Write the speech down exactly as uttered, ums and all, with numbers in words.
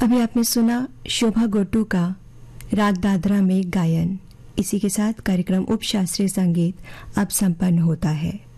अभी आपने सुना शोभा गोटू का राग दादरा में गायन। इसी के साथ कार्यक्रम उपशास्त्रीय संगीत अब संपन्न होता है।